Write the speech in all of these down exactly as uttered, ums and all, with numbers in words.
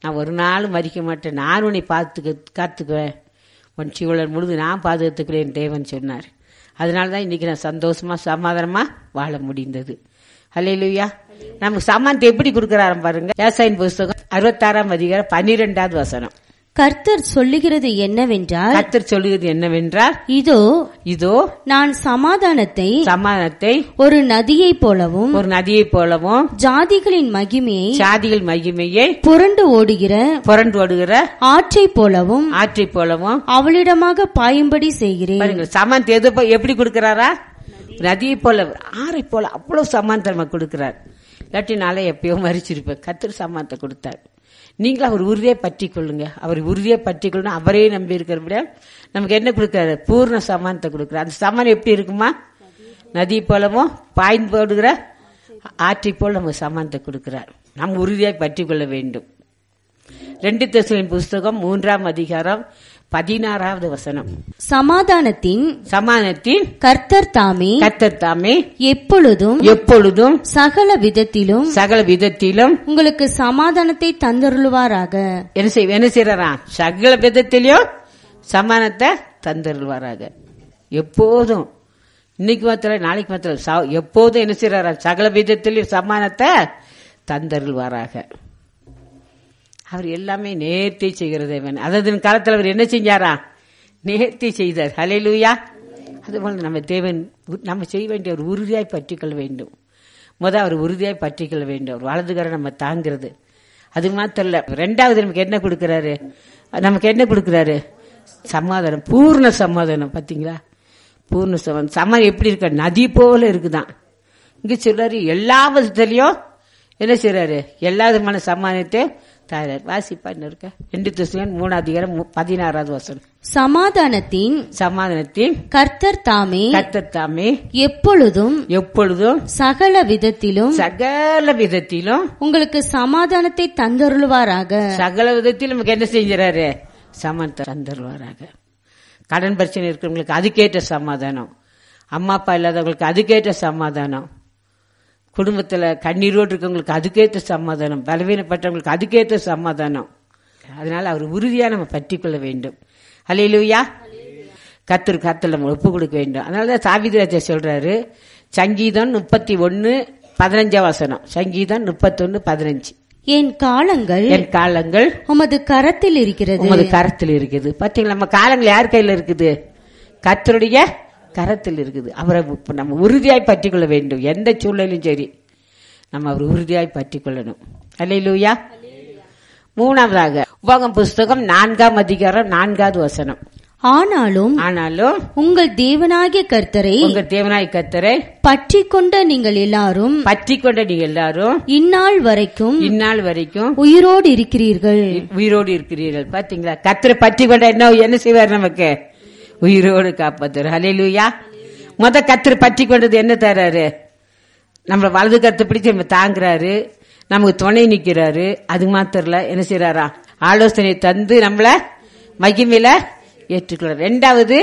நான் ஒரு நாளும் மறிக்க மாட்டேன், நான் உன்னை பார்த்துக்க காத்துக்குவேன், உன் சீவலர் முழுது நான் பாதுகாத்துக்கிறேன் தேவன் சொன்னார். அதனால தான் இன்னைக்கு நான் சந்தோஷமா சமாதானமா வாழ முடிந்தது. அல்லேலூயா. நமக்கு சமானத்தை எப்படி கொடுக்கறாரு பாருங்க. ஏசாயின் புஸ்தகம் அறுபத்தாறாம் அதிகாரம் பன்னிரெண்டாவது வசனம். கர்த்தர் சொல்லுகிறது என்னவென்றால் கர்த்தர் சொல்லுகிறது என்னவென்றால் இதோ இதோ நான் சமாதானத்தை சமாதானத்தை ஒரு நதியைப் போலவும் ஒரு நதியை போலவும் ஜாதிகளின் மகிமையை சாதிகள் மகிமையை புரண்டு ஓடுகிற புரண்டு ஓடுகிற ஆற்றை போலவும் ஆற்றை போலவும் அவளிடமாக பாயும்படி செய்கிறேன். பாருங்க, சமானத்தை எது எப்படி கொடுக்கிறாரா? நதியை போல ஆறை போல அவ்வளவு சமானத்தை கொடுக்கிறார். இல்லாட்டி நாளை எப்பயோ மறிச்சிருப்பேன். கர்த்தர் சமானத்தை கொடுத்தார். நீங்களும் அவர் உறுதியை பற்றி கொள்ளுங்க. அவர் உறுதியை பற்றி கொள்ளணும். அவரே நம்பி இருக்கிற நமக்கு என்ன கொடுக்கிறாரு? பூர்ண சமானத்தை கொடுக்கிறார். அந்த சமானம் எப்படி இருக்குமா? நதி போலவும் பாய்ந்து போடுகிற ஆற்றை போல் நமக்கு சமானத்தை கொடுக்கிறார். நம்ம உறுதியாய் பற்றி கொள்ள வேண்டும். ரெண்டு தெசலோனிக்கேயர் புஸ்தகம் மூன்றாம் அதிகாரம் பதினாறாவது வசனம். சமாதானத்தின் சமாதானத்தின் கர்த்தர் தாமே கர்த்தர் தாமே எப்பொழுதும் எப்பொழுதும் சகல விதத்திலும் சகல விதத்திலும் உங்களுக்கு சமாதானத்தை தந்தருளுவாராக. என்ன செய்ய என்ன செய்யறா? சகல விதத்திலும் சமாதானத்தை தந்தருள்வாராக. எப்போதும், இன்னைக்கு மாத்திரம் நாளைக்கு மாத்திரம் எப்போதும் என்ன செய்யறாரா? சகல விதத்திலும் சமாதானத்தை தந்தருள்வாராக. அவர் எல்லாமே நேர்த்தி செய்கிற தேவன். அதாவது காலத்தில் அவர் என்ன செஞ்சாரா? நேர்த்தி செய்தார். ஹல்லேலூயா. அதுபோல நம்ம தேவன் நம்ம செய்ய வேண்டிய ஒரு உறுதியாய் பற்றிக்கொள்ள வேண்டும். முதல் அவர் உறுதியாய் பற்றிக்கொள்ள வேண்டும். அவர் வலதுகரை நம்ம தாங்கிறது. அது மாத்திரம் இல்ல, ரெண்டாவது நமக்கு என்ன கொடுக்கிறாரு? நமக்கு என்ன கொடுக்கிறாரு? சமாதானம், பூர்ண சமாதானம். பாத்தீங்களா? பூர்ண சமாதானம். சமாதானம் எப்படி இருக்க? நதி போல இருக்குதான். இங்க சொல்றாரு எல்லா விதத்திலையும் என்ன செய்யறாரு? எல்லா விதமான சமாதானத்தை தாரார். வாசிப்பா இருக்க ரெண்டு தெசலோனிக்கேயர் மூணாவது அதிகாரம் பதினாறாவது வசனம். சமாதானத்தின் சமாதானத்தின் கர்த்தர் தாமே கர்த்தர் தாமே எப்பொழுதும் எப்பொழுதும் சகல விதத்திலும் சகல விதத்திலும் உங்களுக்கு சமாதானத்தை தந்தருளுவாராக. சகல விதத்திலும் நமக்கு என்ன செஞ்சாரு? சமாதானத்தை தந்தருள்வாராக. கடன் பிரச்சனை இருக்கிறவங்களுக்கு அதுக்கேற்ற சமாதானம், அம்மா அப்பா இல்லாதவங்களுக்கு அதுக்கேற்ற சமாதானம், குடும்பத்துல கண்ணீரோடு இருக்கவங்களுக்கு அதுக்கேற்ற சமாதானம், பலவீனப்பட்டவங்களுக்கு அதுக்கேற்ற சமாதானம். அதனால அவர் உறுதியா நம்ம பற்றி கொள்ள வேண்டும். அல்லேலூயா. கர்த்தர் கர்த்தர் நம்ம ஒப்பு கொடுக்க வேண்டும். அதனாலதான் தாவீது ராஜா சொல்றாரு, சங்கீதம் முப்பத்தி ஒன்னு பதினஞ்சாம் வசனம். சங்கீதம் முப்பத்தி ஒன்னு பதினஞ்சு. என் காலங்கள் என் காலங்கள் உமது கரத்தில் இருக்கிறது. உமது கரத்தில் இருக்குது. பாத்தீங்களா? நம்ம காலங்கள் யார் கையில இருக்குது? கர்த்தருடைய கரத்தில் இருக்குது. அவரை நம்ம உறுதியாய் பற்றி கொள்ள வேண்டும். எந்த சூழ்நிலையும் சரி நம்ம அவர் உறுதியாய் பற்றி கொள்ளணும். அல்லேலூயா. மூணாவதாக உபாகமம் புஸ்தகம் நான்காம் அதிகாரம் நான்காவது வசனம். ஆனாலும் ஆனாலும் உங்கள் தேவனாகிய கர்த்தரை உங்கள் தேவனாகிய கர்த்தரை பற்றி கொண்ட நீங்கள் எல்லாரும் பற்றி கொண்ட நீங்கள் எல்லாரும் இந்நாள் வரைக்கும் இந்நாள் வரைக்கும் உயிரோடு இருக்கிறீர்கள். உயிரோடு இருக்கிறீர்கள். பாத்தீங்களா? கர்த்தரை பற்றி கொண்ட என்ன என்ன செய்வார்? நமக்கு உயிரோடு காப்பாத்துற. ஹல்லேலூயா. முத கர்த்தரை பற்றி கொண்டது என்ன தராரு? நம்மள வலது கருத்தை பிடிச்சு நம்ம தாங்குறாரு, நமக்கு துணை நிக்கிறாரு. அது மாத்திரல என்ன செய்யறாரா? ஆலோசனை தந்து நம்மள மகிமையில ஏற்றுக்கிறார். ரெண்டாவது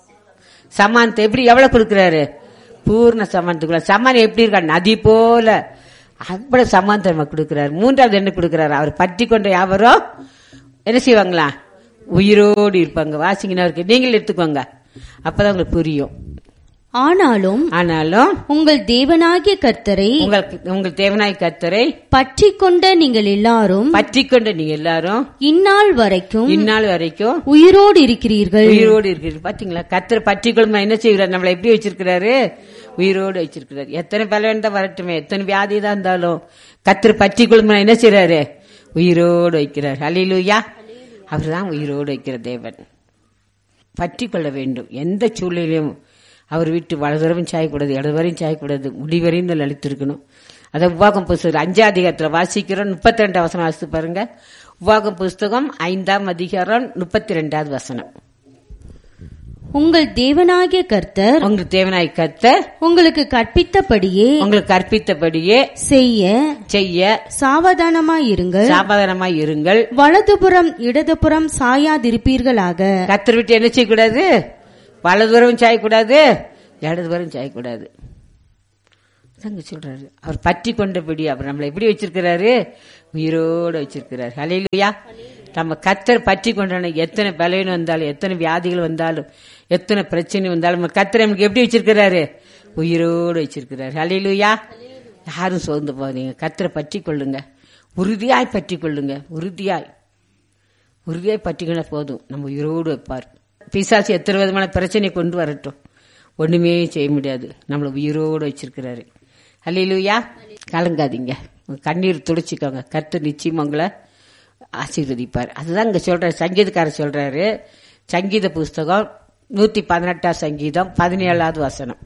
சமானத்தை எப்படி எவ்வளவு கொடுக்கிறாரு? பூர்ண சமானத்துக்குள்ள. சமானம் எப்படி இருக்கா? நதி போல அவ்வளவு சமானத்தை நம்ம கொடுக்கிறாரு. மூன்றாவது என்ன கொடுக்கிறாரு? அவர் பற்றி கொண்ட யாவரோ என்ன செய்வாங்களா? உயிரோடு இருப்பாங்க. வாசிங்கன்னா இருக்கு, நீங்கள் எடுத்துக்கோங்க, அப்பதான் உங்களுக்கு புரியும். ஆனாலும் ஆனாலும் உங்கள் தேவனாகிய கர்த்தரை உங்களுக்கு உங்கள் தேவனாகிய கர்த்தரை பற்றி கொண்ட நீங்கள் எல்லாரும் பற்றி கொண்ட நீங்க எல்லாரும் இந்நாள் வரைக்கும் இந்நாள் வரைக்கும் உயிரோடு இருக்கிறீர்கள். உயிரோடு இருக்கிறீர்கள். பாத்தீங்களா? கர்த்தரை பற்றி கொள்ளுமா என்ன செய்கிறார்? நம்மளை எப்படி வச்சிருக்கிறாரு? உயிரோடு வச்சிருக்கிறார். எத்தனை பலவீனம் தான் வரட்டுமே, எத்தனை வியாதி தான் இருந்தாலும் கர்த்தரை பற்றி கொள்ளுமா என்ன செய்யறாரு? உயிரோடு வைக்கிறார். அல்லேலூயா. அவர்தான் உயிரோடு வைக்கிற தேவன். பற்றி கொள்ள வேண்டும். எந்த சூழ்நிலையும் அவர் விட்டு வலதுவரையும் சாயக்கூடாது, இடதுவரையும் சாயக்கூடாது, முடிவரையும் அழித்திருக்கணும். அதை உபாகம் புஸ்தகம் அஞ்சாம் அதிகாரத்தில் வாசிக்கிறோம். முப்பத்தி ரெண்டாம் வசனம் வாசித்து பாருங்க. உபாகம் புஸ்தகம் ஐந்தாம் அதிகாரம் முப்பத்தி ரெண்டாவது வசனம். உங்கள் தேவனாகிய கர்த்தர் உங்கள் தேவனாகிய கர்த்தர் உங்களுக்கு கற்பித்தபடியே உங்களுக்கு கற்பித்தபடியே செய்ய செய்ய சாவதானமாயிருங்கள் சாவதானமாய் இருங்கள். வலதுபுறம் இடதுபுறம் சாயாதிருப்பீர்களாக. கர்த்தர் விட்டு என்ன செய்யக்கூடாது? வலதுபுறம் சாயக்கூடாது, இடதுபுறம் சாயக்கூடாது. அதாங்க சொல்றாரு. அவர் பற்றி கொண்டபடி அவர் நம்மளை எப்படி வச்சிருக்கிறாரு? உயிரோடு வச்சிருக்கிறாரு. ஹல்லேலூயா. நம்ம கர்த்தர் பற்றி கொண்டான எத்தனை பலவீனம் வந்தாலும், எத்தனை வியாதிகள் வந்தாலும், எத்தனை பிரச்சனை வந்தாலும், நம்ம கர்த்தர் நமக்கு எப்படி வச்சிருக்கிறாரு? உயிரோடு வச்சிருக்கிறாரு. ஹல்லேலூயா. யாரும் சோர்ந்து போகாதீங்க. கர்த்தரை பற்றி கொள்ளுங்க, உறுதியாய் பற்றி கொள்ளுங்க. உறுதியாய் உறுதியாய் பற்றிக்கொள்ள போதும், நம்ம உயிரோடு வைப்பார். பிசாசு எத்தனை விதமான பிரச்சனை கொண்டு வரட்டும், ஒண்ணுமே செய்ய முடியாது. நம்மளை உயிரோடு வச்சிருக்கிறாரு. ஹல்லேலூயா. கலங்காதீங்க, கண்ணீர் துடைச்சிக்கோங்க. கர்த்தர் நிச்சயம் உங்களை ஆசீர்வதிப்பார். அதுதான் இங்க சொல்றாரு. சங்கீதக்காரர் சொல்றாரு, சங்கீத புஸ்தகம் நூத்தி பதினெட்டாம் சங்கீதம் பதினேழாவது வசனம்.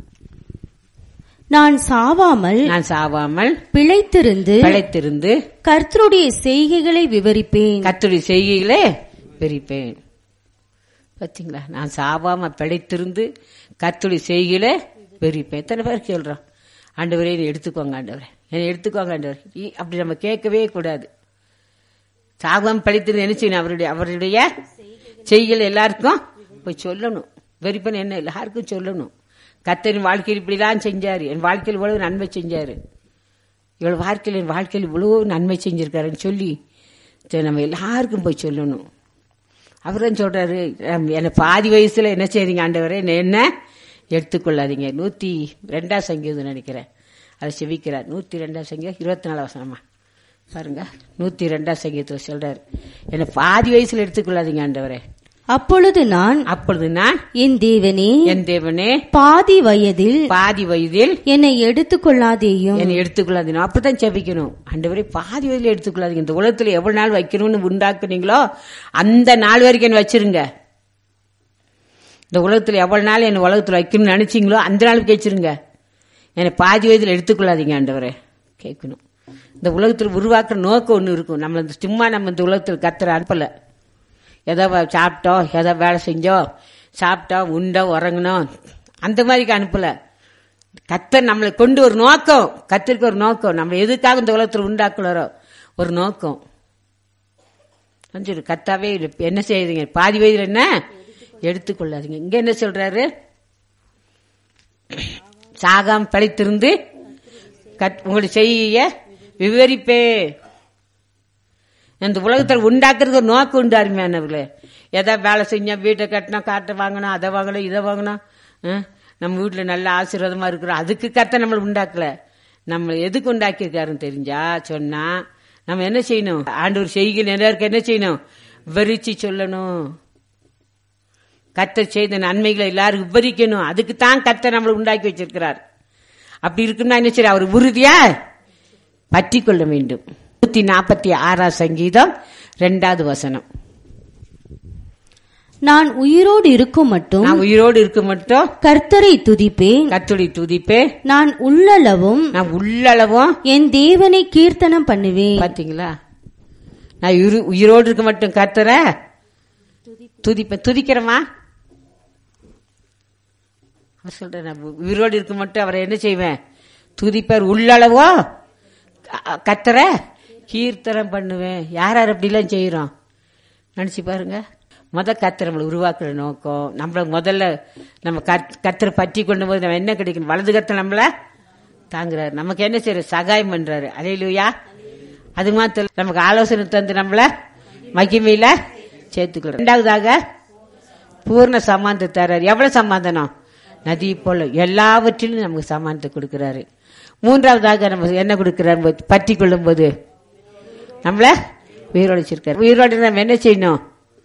நான் சாவாமல் நான் சாவாமல் பிழைத்திருந்து பிழைத்திருந்து கர்த்தருடைய செய்கைகளை விவரிப்பேன். கர்த்தருடைய செய்கைகளை விவரிப்பேன். பாத்தீங்களா? நான் சாவாம பிழைத்திருந்து கர்த்தருடைய செய்கைகளை விவரிப்பேன். எத்தனை பேர் சொல்றோம், ஆண்டவரே என்னை எடுத்துக்கோங்க, ஆண்டவரே என்னை எடுத்துக்கோங்க ஆண்டவர். அப்படி நம்ம கேட்கவே கூடாது. சாவாம பிழைத்திருந்து என்ன செய்யணும்? அவருடைய அவருடைய செய்கைகள் எல்லாருக்கும் போய் சொல்லணும். வெறிப்பன் என்ன எல்லாருக்கும் சொல்லணும். கர்த்தரின் வாழ்க்கையில் இப்படிலாம் செஞ்சாரு, என் வாழ்க்கையில் இவ்வளவு நன்மை செஞ்சாரு, இவ்வளவு வாழ்க்கையில் என் வாழ்க்கையில் இவ்வளவு நன்மை செஞ்சிருக்காருன்னு சொல்லி நம்ம எல்லாருக்கும் போய் சொல்லணும். அவரும் சொல்றாரு, என்ன பாதி வயசுல என்ன செய்றீங்க ஆண்டவரே, என்ன எடுத்துக்கொள்ளாதீங்க. நூத்தி ரெண்டாம் சங்கீதம் நினைக்கிறேன், அதை செவிக்கிறார். நூத்தி ரெண்டாம் சங்கீதம் இருபத்தி நாலு வசனமா பாருங்க. நூத்தி ரெண்டாம் சங்கீதத்துல சொல்றாரு, என்ன பாதி வயசுல எடுத்துக்கொள்ளாதீங்க ஆண்டவரே. அப்பொழுது நான் அப்பொழுது நான் என் தேவனே என் தேவனே பாதி வயதில் பாதி வயதில் என்னை எடுத்துக்கொள்ளாதேயும் என்னை எடுத்துக்கொள்ளாதீங்க. அப்படித்தான் ஜெபிக்கணும். ஆண்டவரே பாதி வயதில் எடுத்துக்கொள்ளாதீங்க. இந்த உலகத்துல எவ்வளவு நாள் வைக்கணும்னு உண்டாக்குனீங்களோ அந்த நாள் வரைக்கும் என்ன வச்சிருங்க. இந்த உலகத்துல எவ்வளவு நாள் என்ன உலகத்துல வைக்கணும்னு நினைச்சீங்களோ அந்த நாளுக்கு வச்சிருங்க. என்னை பாதி வயதில் எடுத்துக்கொள்ளாதீங்க ஆண்டவரே கேட்கணும். இந்த உலகத்தில் உருவாக்குற நோக்கம் ஒண்ணு இருக்கும். நம்மள சும்மா நம்ம இந்த உலகத்தில் கர்த்தரை அனுப்பல. ஏதோ சாப்பிட்டோம், ஏதோ வேலை செஞ்சோம், சாப்பிட்டோம், உண்டோம், உறங்கணும், அந்த மாதிரி அனுப்பல. கர்த்தர் நம்மளை கொண்டு ஒரு நோக்கம், கர்த்தருக்கு ஒரு நோக்கம். நம்ம எதுக்காக இந்த உலகத்தில் உண்டாக்குறாரோ ஒரு நோக்கம். கர்த்தாவே என்ன செய்யுறீங்க, பாதி வயதில் என்ன எடுத்துக்கொள்ளாதீங்க. இங்க என்ன சொல்றாரு? சாகாம பிழைத்திருந்து உங்களுடைய செய்ய விவரிப்பே. இந்த உலகத்தில் உண்டாக்குறது ஒரு நோக்கம் உண்டு அருமையானவர்களே. ஏதாவது வேலை செஞ்சோம், வீட்டை கட்டினோம், காட்டை வாங்கணும், அதை வாங்கணும், இதை வாங்கணும், நம்ம வீட்டுல நல்ல ஆசீர்வாதமா இருக்கிறோம், அதுக்கு கர்த்தர் நம்மளை உண்டாக்கல. நம்ம எதுக்கு உண்டாக்கியிருக்காருன்னு தெரிஞ்சா சொன்னா நம்ம என்ன செய்யணும்? ஆண்டவர் செய்கிற எல்லாருக்கும் என்ன செய்யணும்? விவரிச்சு சொல்லணும். கர்த்தர் செய்த நன்மைகளை எல்லாரும் விவரிக்கணும். அதுக்கு தான் கர்த்தர் நம்மளை உண்டாக்கி வச்சிருக்கிறார். அப்படி இருக்குன்னா என்ன செய்ய? அவர் உறுதியா பற்றி கொள்ள வேண்டும். நூத்தி நாற்பத்தி ஆறாம் சங்கீதம் இரண்டாவது வசனம். நான் உயிரோடு இருக்கும் மட்டும் நான் உயிரோடு இருக்க மட்டும் கர்த்தரை துதிப்பேன், கர்த்தரை துதிப்பேன். நான் உள்ளளவும் நான் உள்ளளவும் என் தேவனை கீர்த்தனம் பண்ணுவேன். பாத்தீங்களா? நான் உயிரோடு இருக்க மட்டும் கர்த்தரை துதிப்பேன். துதிக்கிறமா? அவர் சொல்ற உயிரோடு இருக்க மட்டும் அவரை என்ன செய்வேன்? துதிப்பார். உள்ளளவோ கர்த்தரை கீர்த்தனம் பண்ணுவேன். யார் யார் அப்படிலாம் செய்யறோம் நினைச்சு பாருங்க. முத கர்த்தர் நம்மளை உருவாக்குற நோக்கம். நம்மள முதல்ல நம்ம கர்த்தரை பற்றி கொண்டு போது நம்ம என்ன கிடைக்கணும்? வலது கர்த்தர் நம்மள தாங்குறாரு. நமக்கு என்ன செய்யற? சகாயம் பண்றாரு. அல்லேலூயா. அது மாத்திரம் நமக்கு ஆலோசனை தந்து நம்மள மகிமையில சேர்த்துக்கிறோம். இரண்டாவதாக பூர்ண சமாந்தத்தை தர்றாரு. எவ்வளவு சமாதானம்? நதி போல எல்லாவற்றிலும் நமக்கு சமாதானத்தை கொடுக்கிறாரு. மூன்றாவதாக நம்ம என்ன கொடுக்கிறார்? பற்றி கொள்ளும் போது நம்மள உயிரோடு வச்சிருக்காரு. உயிரோடு நம்ம என்ன செய்யணும்?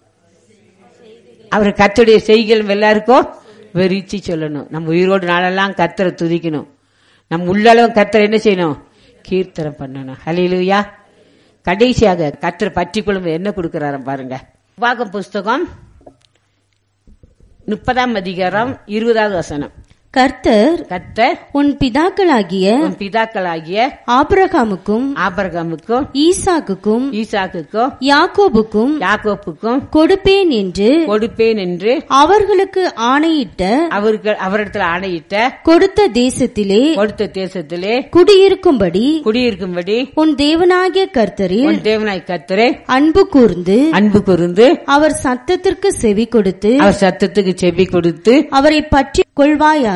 அவர் கர்த்தருடைய செய்கைகள் எல்லாருக்கும் விரிச்சு சொல்லணும். நம்ம உயிரோடு நாளெல்லாம் கர்த்தரை துதிக்கணும். நம்ம உள்ளளவும் கர்த்தரை என்ன செய்யணும்? கீர்த்தனம் பண்ணணும். ஹல்லேலூயா. கடைசியாக கர்த்தரை பற்றி கொள்ளும் என்ன கொடுக்கிறாரு பாருங்க. உபாகம் புஸ்தகம் முப்பதாம் அதிகாரம் இருபதாவது வசனம். கர்த்தர் கர்த்தர் உன் பிதாக்களாகிய உன் பிதாக்களாகிய ஆபிரகாமுக்கும் ஆபிரகாமுக்கும் ஈசாக்குக்கும் ஈசாக்குக்கும் யாக்கோபுக்கும் யாக்கோப்புக்கும் கொடுப்பேன் என்று கொடுப்பேன் என்று அவர்களுக்கு ஆணையிட்ட அவருக்கு அவரிடத்தில் ஆணையிட்ட கொடுத்த தேசத்திலே கொடுத்த தேசத்திலே குடியிருக்கும்படி குடியிருக்கும்படி உன் தேவனாகிய கர்த்தரில் உன் தேவனாய் கர்த்தரே அன்பு கூர்ந்து அன்பு கூர்ந்து அவர் சத்தத்திற்கு செவி கொடுத்து அவர் சத்தத்துக்கு செவி கொடுத்து அவரை பற்றி கொள்வாயாக.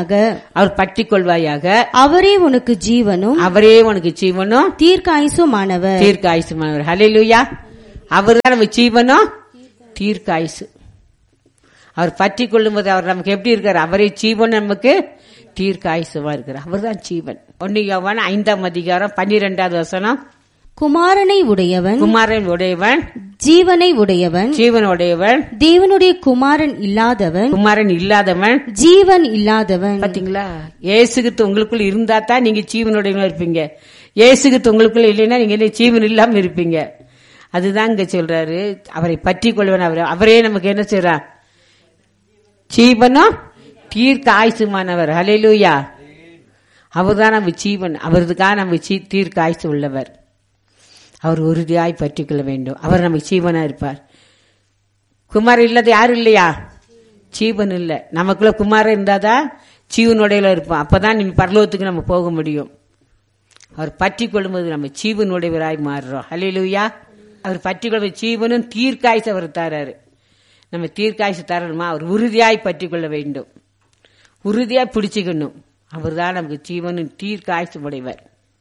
கொள்வாயாக. அவர் பற்றி கொள்வாயாக. அவரே உனக்கு ஜீவனும் அவரே உனக்கு ஜீவனும் தீர்க்காயுசுமானவர். தீர்க்காயுசுமானவர். ஹல்லேலூயா. அவர் தான் நம்ம ஜீவனும் தீர்க்காயுசு. அவர் பற்றி கொள்ளும் போது அவர் நமக்கு எப்படி இருக்காரு? அவரே ஜீவன், நமக்கு தீர்க்காயுசுமா இருக்கிறார். அவர் தான் ஜீவன். ஒன்னு யோவான் ஐந்தாம் அதிகாரம் பன்னிரெண்டாவது வசனம். குமாரனை உடையவன் குமாரன் உடையவன் ஜீவனை உடையவன். ஜீவன் உடையவன். தேவனுடைய குமாரன் இல்லாதவன் குமாரன் இல்லாதவன் ஜீவன் இல்லாதவன். பாத்தீங்களா? இயேசுகிறிஸ்து உங்களுக்குள்ள இருந்தா தான் நீங்க ஜீவனுடையவனா இருப்பீங்க. இயேசுகிறிஸ்து உங்களுக்குள்ள இல்லைன்னா நீங்க என்ன ஜீவன் இல்லாம இருப்பீங்க. அதுதான் இங்க சொல்றாரு. அவரை பற்றி கொள்வன். அவர் அவரே நமக்கு என்ன செய்றார்? ஜீவனும் தீர்க்க ஆயுசுமானவர். ஹல்லேலூயா. அவர் தான் நம்ம ஜீவன். அவருக்காக நம்ம தீர்க்க ஆயுசு உள்ளவர். அவர் உறுதியாய் பற்றி கொள்ள வேண்டும். அவர் நமக்கு ஜீவனா இருப்பார். குமாரன் இல்லாத யாரும் இல்லையா? ஜீவன் இல்லை. நமக்குள்ள குமாரன் இருந்தாதான் ஜீவனுடையில இருப்போம். அப்பதான் நீ பரலோகத்துக்கு நம்ம போக முடியும். அவர் பற்றி கொள்ளும்போது நம்ம ஜீவனுடையவராய் மாறுறோம். ஹல்லேலூயா. அவர் பற்றி கொள்ள ஜீவனும் தீர்க்காய்ச்சி அவர் தராரு. நம்ம தீர்க்காய்ச்சி தரணுமா? அவர் உறுதியாய் பற்றி கொள்ள வேண்டும். உறுதியாய் பிடிச்சுக்கணும். அவர் தான் நமக்கு ஜீவனும் தீர்க்காய்ச்சி உடையவர்.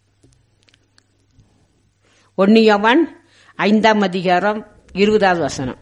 ஒன்னு யோவான் ஐந்தாம் அதிகாரம் இருபதாவது வசனம்.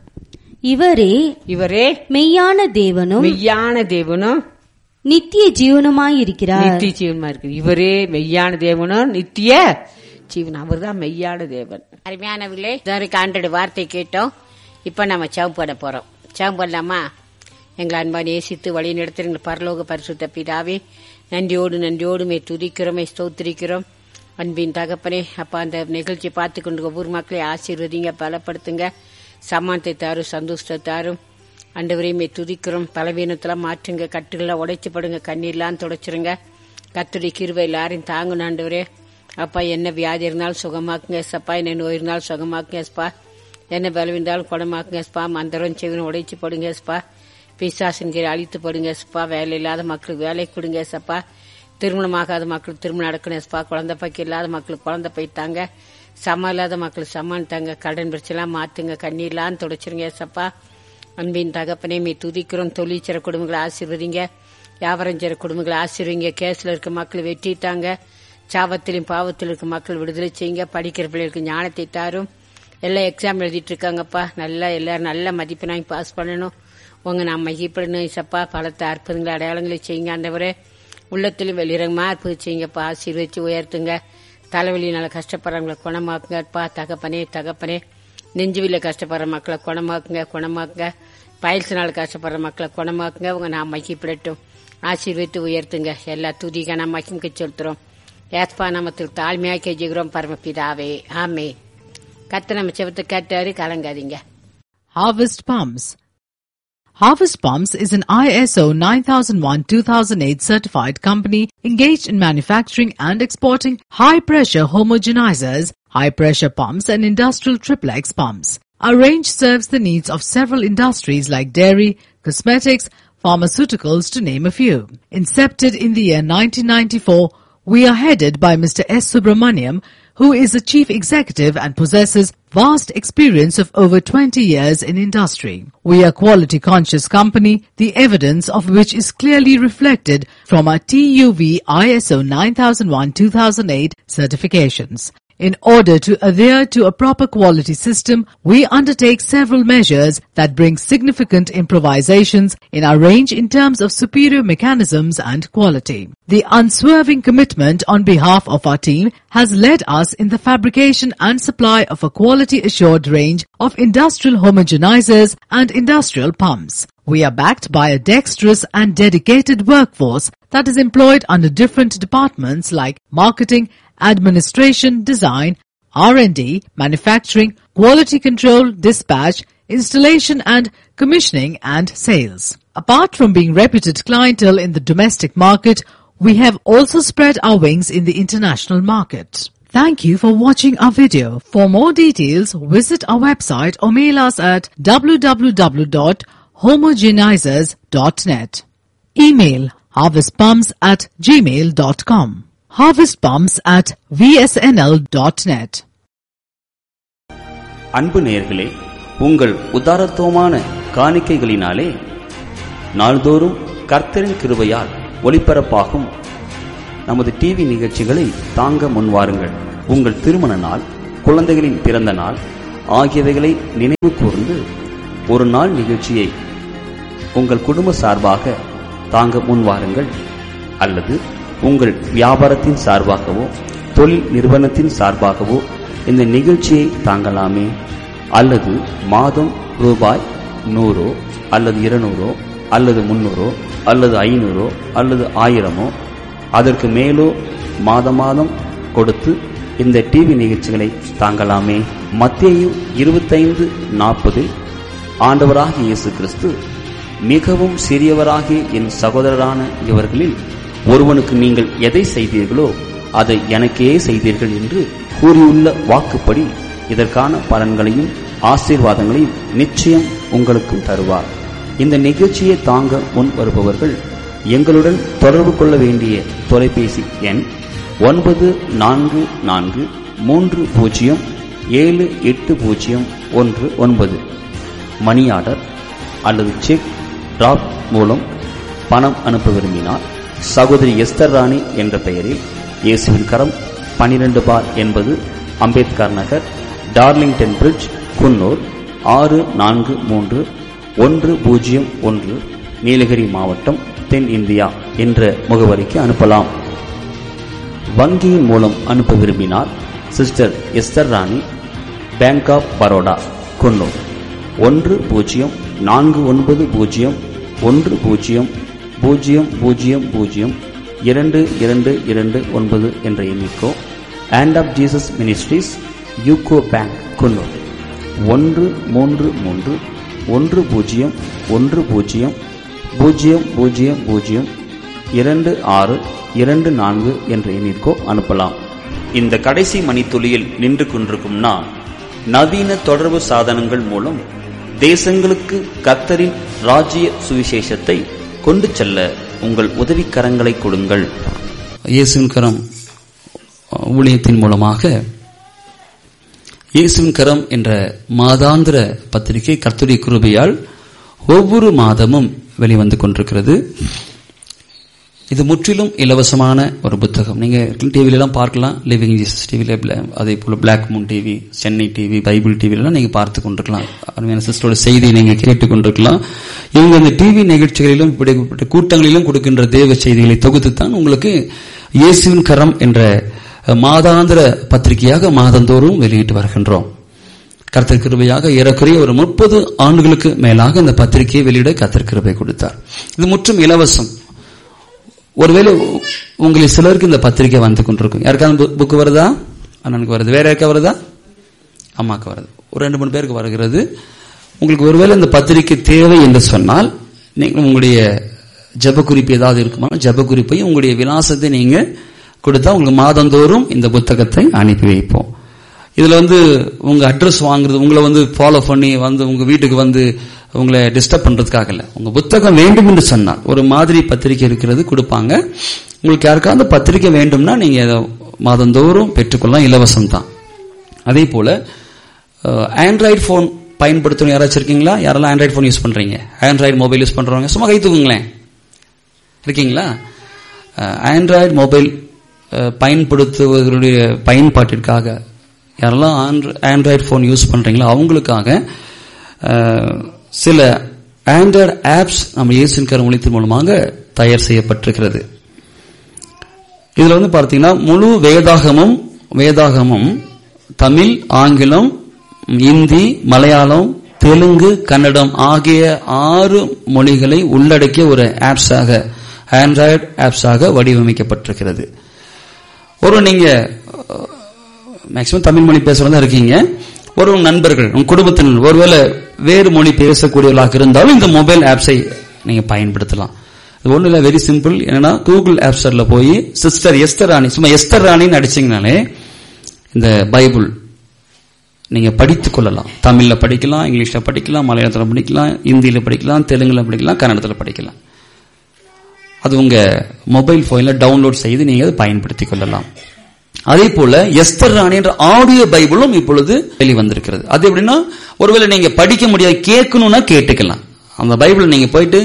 இவரே இவரே மெய்யான தேவனும் மெய்யான தேவனும் நித்திய ஜீவனுமாயிருக்கிறார். நித்திய ஜீவனுமா இருக்கு. இவரே மெய்யான தேவனும் நித்திய ஜீவன். அவர் தான் மெய்யான தேவன். அருமையானவர்களே, இதற்கு ஆண்டோட வார்த்தை கேட்டோம். இப்ப நம்ம ஜெபம் பண்ண போறோம். ஜெபம் பண்ணலாமா? எங்களை அன்பா நேசித்து வழி நடத்துகிற பரலோக பரிசுத்த பிதாவே, நன்றியோடு நன்றியோடு மே துதிக்கிறோம், ஸ்தோத்திரிக்கிறோம். அன்பின் தகப்பனே, அப்பா அந்த நிகழ்ச்சி பார்த்து கொண்டு ஒவ்வொரு மக்களையும் ஆசீர்வதிங்க, பலப்படுத்துங்க, சமானத்தை தாரும், சந்தோஷத்தை தாரும். ஆண்டவரையுமே துதிக்கிறோம். பலவீனத்தெல்லாம் மாற்றுங்க, கட்டுகள்லாம் உடைச்சு படுங்க, கண்ணீர்லாம் தொடச்சிருங்க. கர்த்தருடைய கிருபை எல்லாரையும் தாங்கணும் ஆண்டவரே. அப்பா என்ன வியாதி இருந்தாலும் சுகமாக்குங்க சப்பா, என்ன நோய் இருந்தாலும் சுகமாக்குங்க ஸ்பா, என்ன பலவீனாலும் குணமாக்குங்க ஸ்பா. மந்திரம் செவினும் உடைச்சு படுங்க ஸ்பா. பிசாசின் கீழ் அழித்து படுங்க ஸ்பா. வேலை இல்லாத மக்களுக்கு வேலை கொடுங்க சப்பா. திருமணமாகாத மக்களுக்கு திருமணம் நடக்கணும் ஸ்பா. குழந்தை பைக்கு இல்லாத மக்களுக்கு குழந்தை பைத்தாங்க. சம இல்லாத மக்களுக்கு சமான் தாங்க. கடன் பிரச்சனைலாம் மாத்துங்க, கண்ணீர்லாம் தொடச்சிருங்க சப்பா. அன்பின் தகப்பனே மீ துதிக்கிறோம். தொழிற்சிற குடும்பங்களை ஆசீர்வதிங்க, வியாபாரம் செய்ற குடும்பங்களை ஆசீர்வதிங்க. கேஸ்ல இருக்க மக்கள் வெட்டிட்டாங்க. சாபத்திலும் பாவத்தில் இருக்க மக்கள் விடுதலை செய்யுங்க. படிக்கிற பிள்ளைகளுக்கு ஞானத்தை தாரும். எல்லாம் எக்ஸாம் எழுதிட்டு இருக்காங்கப்பா. நல்லா எல்லாரும் நல்ல மதிப்பெண்ணாங்க பாஸ் பண்ணணும். உங்க நான் மகிப்படணும் சப்பா. பலத்தை அற்புதங்களை அடையாளங்களை செய்யுங்க ஆண்டவரே. உள்ளத்திலும் வெளிரங்கமா அற்புத செய்யுங்கப்பா. ஆசீர்வதிச்சு உயர்த்துங்க. தலைவலியினால கஷ்டப்படுறவங்களை குணமாக்குங்கப்பா. தகப்பனே தகப்பனே நெஞ்சுவில கஷ்டப்படுற மக்களை குணமாக்குங்க குணமாக்குங்க. பயிற்சினால கஷ்டப்படுற மக்களை குணமாக்குங்க. உங்க நான் மகிப்படட்டும். ஆசீர்வதித்து உயர்த்துங்க. எல்லா துதிக நான் மகிமுக்கு செலுத்துறோம். ஏஸ்பா நாமத்தில் தாழ்மையாக கெஞ்சுகிறோம் பரமபிதாவே, ஆமே. கர்த்தர் நம்ம செவத்தை கேட்டாரு, கலங்காதீங்க. Harvest Palms. Harvest Palms is an I S O nine thousand one two thousand eight certified company engaged in manufacturing and exporting high-pressure homogenizers, high-pressure pumps and industrial triplex pumps. Our range serves the needs of several industries like dairy, cosmetics, pharmaceuticals to name a few. Incepted in the year nineteen ninety-four, we are headed by Mister S. Subramaniam, who is the chief executive and possesses vast experience of over twenty years in industry. We are a quality-conscious company, the evidence of which is clearly reflected from our T U V I S O nine thousand one two thousand eight certifications. In order to adhere to a proper quality system, we undertake several measures that bring significant improvisations in our range in terms of superior mechanisms and quality. The unswerving commitment on behalf of our team has led us in the fabrication and supply of a quality-assured range of industrial homogenizers and industrial pumps. We are backed by a dexterous and dedicated workforce that is employed under different departments like marketing, administration, design, R and D, manufacturing, quality control, dispatch, installation and commissioning and sales. Apart from being reputed clientele in the domestic market, we have also spread our wings in the international market. Thank you for watching our video. For more details, visit our website or mail us at w w w dot homogenizers dot net. Email harvestpumps at gmail dot com. harvestpumps at v s n l dot net. அன்பு நேயர்களே, உங்கள் உதாரத்துவமான காணிக்கைகளினாலே நாள்தோறும் கர்த்தரின் கிருபையால் ஒளிபரப்பாகும் நமது TV நிகழ்ச்சிகளை தாங்க முன்வாருங்கள். உங்கள் திருமண நாள், குழந்தைகளின் பிறந்த நாள் ஆகியவைகளை நினைவு கூர்ந்து ஒரு நாள் நிகழ்ச்சியை உங்கள் குடும்ப சார்பாக தாங்க முன்வாருங்கள். அல்லது உங்கள் வியாபாரத்தின் சார்பாகவோ தொழில் நிறுவனத்தின் சார்பாகவோ இந்த நிகழ்ச்சியை தாங்கலாமே. அல்லது மாதம் ரூபாய் நூறோ அல்லது இருநூறோ அல்லது முன்னூறோ அல்லது ஐநூறோ அல்லது ஆயிரமோ அதற்கு மேலோ மாதம் மாதம் கொடுத்து இந்த டிவி நிகழ்ச்சிகளை தாங்கலாமே. மத்தேயு இருபத்தைந்து நாற்பதில் ஆண்டவராகிய இயேசு கிறிஸ்து, மிகவும் சிறியவராகிய என் சகோதரரான இவர்களில் ஒருவனுக்கு நீங்கள் எதை செய்தீர்களோ அதை எனக்கே செய்தீர்கள் என்று கூறியுள்ள வாக்குப்படி இதற்கான பலன்களையும் ஆசீர்வாதங்களையும் நிச்சயம் உங்களுக்கும் தருவார். இந்த நிகழ்ச்சியை தாங்க முன் வருபவர்கள் எங்களுடன் தொடர்பு கொள்ள வேண்டிய தொலைபேசி எண் ஒன்பது நான்கு நான்கு மூன்று பூஜ்ஜியம் ஏழு எட்டு பூஜ்ஜியம் ஒன்று ஒன்பது. மணி ஆர்டர் அல்லது செக் டிராப் மூலம் பணம் அனுப்ப விரும்பினார் சகோதரி எஸ்தர் ராணி என்ற பெயரில் இயேசுவின் கரம், பனிரெண்டு பார் என்பது அம்பேத்கர் நகர், டார்லிங்டன் பிரிட்ஜ், குன்னூர் ஆறு நான்கு மூன்று ஒன்று பூஜ்ஜியம் ஒன்று, நீலகிரி மாவட்டம், தென் இந்தியா என்ற முகவரிக்கு அனுப்பலாம். வங்கியின் மூலம் அனுப்ப விரும்பினார் சிஸ்டர் எஸ்தர் ராணி, பேங்க் ஆப் பரோடா, குன்னூர் ஒன்று பூஜ்ஜியம் நான்கு ஒன்பது பூஜ்ஜியம் ஒன்று பூஜ்ஜியம் பூஜ்ஜியம் பூஜ்ஜியம் பூஜ்ஜியம் இரண்டு இரண்டு இரண்டு ஒன்பது என்ற எண்ணிக்கோ. Hand of Jesus ministries, UCO bank, Coonoor ஒன்று மூன்று மூன்று ஒன்று பூஜ்ஜியம் ஒன்று பூஜ்ஜியம் பூஜ்ஜியம் பூஜ்ஜியம் பூஜ்ஜியம் இரண்டு ஆறு இரண்டு நான்கு என்ற எண்ணிற்கோ அனுப்பலாம். இந்த கடைசி மணித்துளியில் நின்று கொண்டிருக்கும் நாம் நவீன தொடர்பு சாதனங்கள் மூலம் தேசங்களுக்கு கர்த்தரின் ராஜ்ய சுவிசேஷத்தை கொண்டு செல்ல உங்கள் உதவிக்கரங்களை கொடுங்கள். இயேசுவின் கரம் ஊழியத்தின் மூலமாக இயேசுவின் கரம் என்ற மாதாந்திர பத்திரிகை கர்த்தருடைய கிருபையால் ஒவ்வொரு மாதமும் வெளிவந்து கொண்டிருக்கிறது. இது முற்றிலும் இலவசமான ஒரு புத்தகம். நீங்க டிவில எல்லாம் பார்க்கலாம், லிவிங் ஜீசஸ் டிவில, அதே போல black Moon TV, Chennai TV, Bible டிவில எல்லாம் நீங்க பார்த்து கொண்டிருக்கலாம். அருமையான சிஸ்டரோட செய்தியை நீங்க கேட்டுக் கொண்டிருக்கலாம். இவங்க இந்த டிவி நிகழ்ச்சிகளிலும் இப்படிப்பட்ட கூட்டங்களிலும் கொடுக்கின்ற தேவ செய்திகளை தொகுத்துத்தான் உங்களுக்கு இயேசுவின் கரம் என்ற மாதாந்திர பத்திரிகையாக மாதந்தோறும் வெளியிட்டு வருகின்றோம். கர்த்தர் கிருபையாக ஏறக்குறைய ஒரு முப்பது ஆண்டுகளுக்கு மேலாக இந்த பத்திரிகையை வெளியிட கர்த்தர் கிருபை கொடுத்தார். இது முற்றும் இலவசம். ஒருவேளை உங்களுக்கு சிலருக்கு இந்த பத்திரிகை வந்து கொண்டிருக்கும். யாருக்காவது புக்கு வருதா? அண்ணனுக்கு வருது. வேற யாருக்கா வருதா? அம்மாக்கு வருது. ஒரு ரெண்டு மூணு பேருக்கு வருகிறது. உங்களுக்கு ஒருவேளை இந்த பத்திரிகை தேவை என்று சொன்னால் நீங்கள் உங்களுடைய ஜப குறிப்பு ஏதாவது இருக்குமா, ஜப குறிப்பையும் உங்களுடைய விலாசத்தை நீங்க கொடுத்தா உங்களுக்கு மாதந்தோறும் இந்த புத்தகத்தை அனுப்பி வைப்போம். இதுல வந்து உங்க அட்ரஸ் வாங்குறது, உங்களை வந்து ஃபாலோ பண்ணி வந்து உங்க வீட்டுக்கு வந்து உங்களை டிஸ்டர்ப் பண்றதுக்காக இல்ல. உங்க புத்தகம் வேண்டும் என்று சொன்னால் ஒரு மாதிரி பத்திரிகை இருக்கிறது கொடுப்பாங்க. உங்களுக்கு யாருக்காவது பத்திரிகை வேண்டும்னா நீங்க மாதந்தோறும் பெற்றுக்கொள்ளலாம், இலவசம் தான். அதே போல ஆண்ட்ராய்டு போன் பயன்படுத்தணும் யாராச்சும் இருக்கீங்களா? யாரெல்லாம் ஆண்ட்ராய்டு போன் யூஸ் பண்றீங்க? ஆண்ட்ராய்டு மொபைல் யூஸ் பண்றவங்க சும்மா கை தூக்குங்களேன். இருக்கீங்களா? ஆண்ட்ராய்டு மொபைல் பயன்படுத்துவதனுடைய பயன்பாட்டிற்காக யாரெல்லாம் ஆண்ட்ராய்டு போன் யூஸ் பண்றீங்களோ அவங்களுக்காக சில ஆண்ட்ராய்டு ஆப்ஸ் நம்ம இயேசுவின் கரம் ஊழியத்தின் மூலமாக தயார் செய்யப்பட்டிருக்கிறது. இதுல வந்து பார்த்தீங்கன்னா முழு வேதாகமும் வேதாகமும் தமிழ், ஆங்கிலம், இந்தி, மலையாளம், தெலுங்கு, கன்னடம் ஆகிய ஆறு மொழிகளை உள்ளடக்கிய ஒரு ஆப்ஸாக, ஆண்ட்ராய்டு ஆப்ஸாக வடிவமைக்கப்பட்டிருக்கிறது. ஒரு நீங்க மேக்சிமம் தமிழ் மொழி பேசுறதா இருக்கீங்க, ஒரு நண்பர்கள், உங்க குடும்பத்தினர் ஒருவேளை வேறு மொழி பேசக்கூடியவர்களாக இருந்தாலும் இந்த மொபைல் ஆப்ஸை நீங்க பயன்படுத்தலாம். இது ஒண்ணு இல்ல, வெரி சிம்பிள். என்னன்னா கூகுள் ஆப் ஸ்டோர்ல போய் சிஸ்டர் எஸ்தர் ராணி, சும்மா எஸ்தர் ராணின்னு அடிச்சீங்கனாலே இந்த பைபிள் நீங்க படித்துக் கொள்ளலாம். தமிழ்ல படிக்கலாம், இங்கிலீஷ்ல படிக்கலாம், மலையாளத்துல படிக்கலாம், இந்தியில படிக்கலாம், தெலுங்குல படிக்கலாம், கன்னடத்துல படிக்கலாம். அது உங்க மொபைல் போன்ல டவுன்லோட் செய்து நீங்க அதை பயன்படுத்திக் கொள்ளலாம். அதே போல எஸ்தர் ராணி என்ற ஆடியோ பைபிளும் இப்பொழுது வெளிவந்திருக்கிறது. அது எப்படின்னா ஒருவேளை நீங்க படிக்க முடியாது, கேட்கணும்னா கேட்டுக்கலாம். அந்த பைபிள் நீங்க போயிட்டு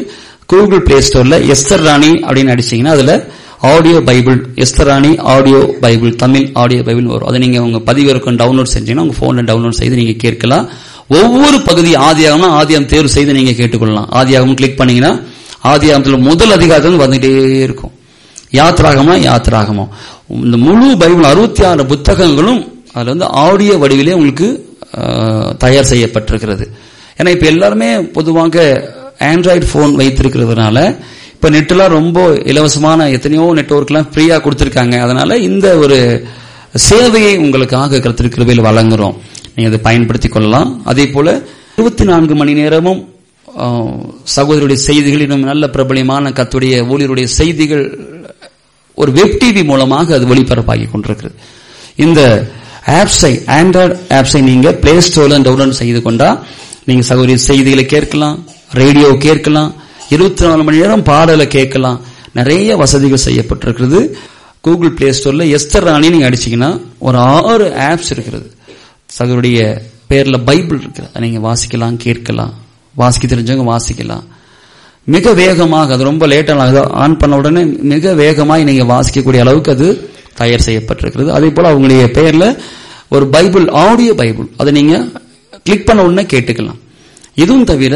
கூகுள் பிளே ஸ்டோர்ல எஸ்தர் ராணி அப்படின்னு அடிச்சீங்கன்னா அதுல ஆடியோ பைபிள், எஸ்தர் ராணி audio Bible, Tamil audio Bible வரும். அதை நீங்க உங்க பதிவிறக்கம் டவுன்லோட் செஞ்சீங்கன்னா உங்க போன்ல டவுன்லோட் செய்து நீங்க கேட்கலாம். ஒவ்வொரு பகுதி ஆதியாகம்னா ஆதியாகம் தேர்வு செய்து நீங்க கேட்டுக்கொள்ளலாம். ஆதியாகம் கிளிக் பண்ணீங்கன்னா ஆதியாகத்துல முதல் அதிகாரத்துல வந்துட்டே இருக்கும். யாத்ராகமா யாத்ராகமோ இந்த முழு பைபிள் அறுபத்தி ஆறு புத்தகங்களும் அதுல வந்து ஆடியோ வடிவிலே உங்களுக்கு தயார் செய்யப்பட்டிருக்கிறது. ஏன்னா இப்ப எல்லாருமே பொதுவாக ஆண்ட்ராய்டு போன் வைத்திருக்கிறதுனால இப்ப நெட்லாம் ரொம்ப இலவசமான எத்தனையோ நெட்வொர்க் எல்லாம் ஃப்ரீயா கொடுத்திருக்காங்க. அதனால இந்த ஒரு சேவையை உங்களுக்காக கர்த்தர் கிருபையில் வழங்குறோம். நீங்க அதை பயன்படுத்திக் கொள்ளலாம். அதே போல இருபத்தி நான்கு மணி நேரமும் சகோதரருடைய செய்திகள், இன்னும் நல்ல பிரபலியமான கர்த்தருடைய ஊழியருடைய செய்திகள் ஒரு வெப் டிவி மூலமாக அது ஒளிபரப்பாகி கொண்டிருக்கிறது. இந்த ஆப்ஸை ஆண்ட்ராய்டு ஆப்ஸை நீங்க பிளே ஸ்டோர்ல டவுன்லோட் செய்து கொண்டா நீங்க சகோதரி செய்திகளை கேட்கலாம், ரேடியோ கேட்கலாம், இருபத்தி நாலு மணி நேரம் பாடலை கேட்கலாம். நிறைய வசதிகள் செய்யப்பட்டிருக்கிறது. கூகுள் பிளே ஸ்டோர்ல எஸ்தர் ராணி நீங்க அடிச்சீங்கன்னா ஒரு ஆறு ஆப்ஸ் இருக்கிறது. சகோதரிய பேர்ல பைபிள் இருக்குது, அதை நீங்க வாசிக்கலாம், கேட்கலாம். வாசிக்க தெரிஞ்சவங்க வாசிக்கலாம். மிக வேகமாக, அது ரொம்ப லேட்டாக ஆன் பண்ண உடனே மிக வேகமாக நீங்க வாசிக்கக்கூடிய அளவுக்கு அது தயார் செய்யப்பட்டிருக்கிறது. அதே போல அவங்களுடைய பெயர்ல ஒரு பைபிள் ஆடியோ பைபிள், அதை நீங்க கிளிக் பண்ண உடனே கேட்டுக்கலாம். இதுவும் தவிர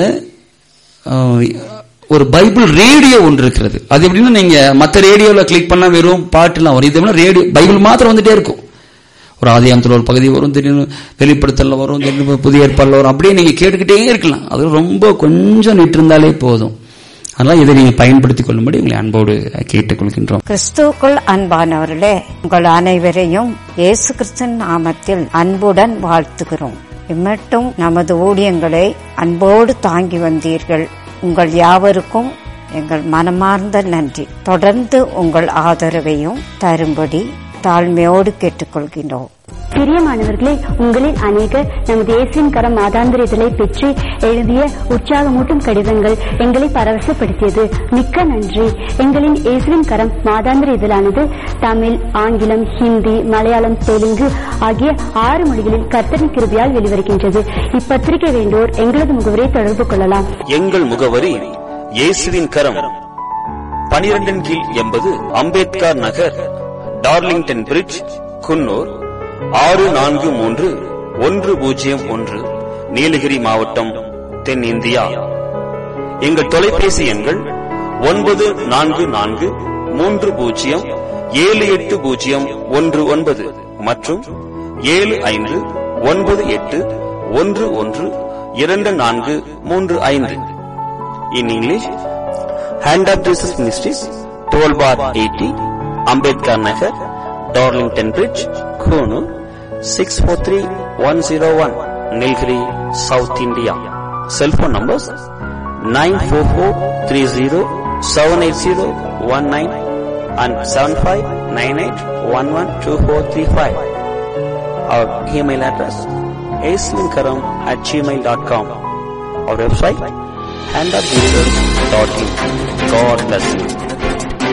ஒரு பைபிள் ரேடியோ ஒன்று இருக்கிறது. அது எப்படின்னா நீங்க மற்ற ரேடியோல கிளிக் பண்ணா வெறும் பாட்டுலாம் வரும். இது ரேடியோ பைபிள் மாத்திரம் வந்துட்டே இருக்கும். ஒரு ஆதியாகமத்துல ஒரு பகுதி வரும், திடீர்னு வெளிப்படுத்தல வரும், திடீர்னு புதிய ஏற்பாடுல வரும். அப்படியே நீங்க கேட்டுக்கிட்டே இருக்கலாம். அது ரொம்ப கொஞ்சம் நிட்டு இருந்தாலே போதும். அதனால இதை நீங்க பயன்படுத்திக் கொள்ளும்படி உங்களை அன்போடு கேட்டுக்கொள்கின்றோம். கிறிஸ்துவுக்குள் அன்பானவர்களே, உங்கள் அனைவரையும் இயேசு கிறிஸ்துவின் நாமத்தில் அன்புடன் வாழ்த்துகிறோம். இம்மட்டும் நமது ஊழியங்களை அன்போடு தாங்கி வந்தீர்கள். உங்கள் யாவருக்கும் எங்கள் மனமார்ந்த நன்றி. தொடர்ந்து உங்கள் ஆதரவையும் தரும்படி தாழ்மையோடு கேட்டுக்கொள்கின்றோம். பிரியமானவர்களே, உங்களில் அநேகர் நமது இயேசுவின் கரம் மாதாந்திர இதழை பெற்று எழுதிய உற்சாகமூட்டும் கடிதங்கள் எங்களை பரவசப்படுத்தியது. மிக்க நன்றி. எங்களின் இயேசுவின் கரம் மாதாந்திர இதழானது தமிழ், ஆங்கிலம், ஹிந்தி, மலையாளம், தெலுங்கு ஆகிய ஆறு மொழிகளில் கர்த்தரின் கிருபையால் வெளிவருகின்றது. இப்பத்திரிகை வேண்டோர் எங்களது முகவரியை தொடர்பு கொள்ளலாம். எங்கள் முகவரி இயேசுவின் கரம், பனிரெண்டின் கீழ் எண்பது அம்பேத்கர் நகர், டார்லிங்டன் பிரிட்ஜ், குன்னூர் ஆறு நான்கு மூன்று ஒன்று பூஜ்ஜியம் ஒன்று, நீலகிரி மாவட்டம், தென் இந்தியா. எங்கள் தொலைபேசி எண்கள் ஒன்பது நான்கு நான்கு மூன்று பூஜ்ஜியம் ஏழு எட்டு பூஜ்ஜியம் ஒன்று ஒன்பது மற்றும் ஏழு ஐந்து ஒன்பது எட்டு ஒன்று ஒன்று இரண்டு நான்கு மூன்று ஐந்து. In English, hand of Jesus ministries, twelve bar eighty, Ambedkar Nagar, Darlington bridge, Coonoor six four three one zero one, Nilgiri, south India. Cellphone numbers nine four four three zero seven eight zero one nine and seven five nine eight one one two four three five. Our email address aislinkaram at gmail dot com. Our website hand of jesus dot in. God bless you.